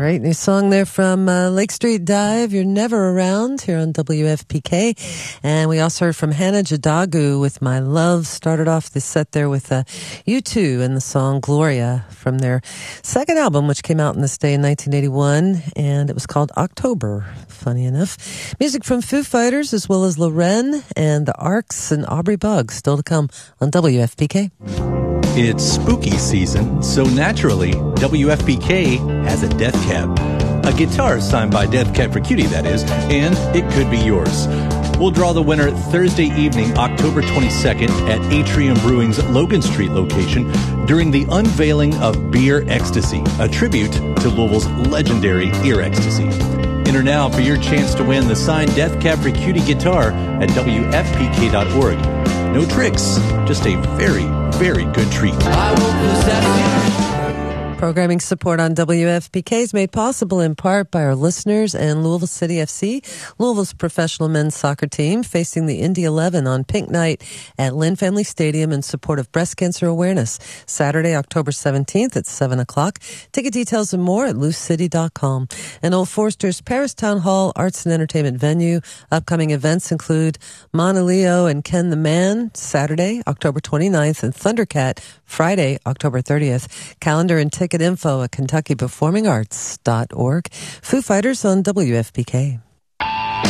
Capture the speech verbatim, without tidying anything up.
right, new song there from uh, Lake Street Dive, You're Never Around, here on W F P K. And we also heard from Hannah Jadagu with My Love. Started off the set there with uh, U two and the song Gloria from their second album, which came out in this day in nineteen eighty-one, and it was called October, funny enough. Music from Foo Fighters, as well as Loren and the Arcs and Aubrey Buggs, still to come on W F P K. It's spooky season, so naturally, W F P K has a death cab. A guitar signed by Death Cab for Cutie, that is, and it could be yours. We'll draw the winner Thursday evening, October twenty-second, at Atrium Brewing's Logan Street location during the unveiling of Beer Ecstasy, a tribute to Louisville's legendary ear ecstasy. Enter now for your chance to win the signed Death Cab for Cutie guitar at W F P K dot org. No tricks, just a very, very good treat. I will possess you. Programming support on W F P K is made possible in part by our listeners and Louisville City F C, Louisville's professional men's soccer team, facing the Indy eleven on Pink Night at Lynn Family Stadium in support of breast cancer awareness. Saturday, October seventeenth at seven o'clock. Ticket details and more at loose city dot com. And Old Forster's Paris Town Hall Arts and Entertainment venue. Upcoming events include Mana Leo and Ken the Man, Saturday, October twenty-ninth, and Thundercat, Friday, October thirtieth. Calendar and ticket info at kentucky performing arts dot org. Foo Fighters on W F P K.